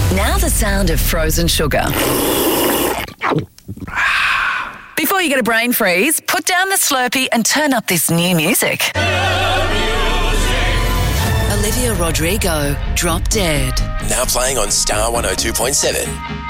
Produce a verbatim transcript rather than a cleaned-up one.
Now the sound of frozen sugar. Before you get a brain freeze, put down the Slurpee and turn up this new music. Olivia Rodrigo, Drop Dead. Now playing on Star one oh two point seven.